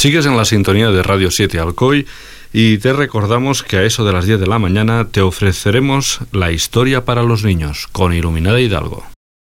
Sigues en la sintonía de Radio 7 Alcoy y te recordamos que a eso de las 10 de la mañana te ofreceremos la historia para los niños con Iluminada Hidalgo.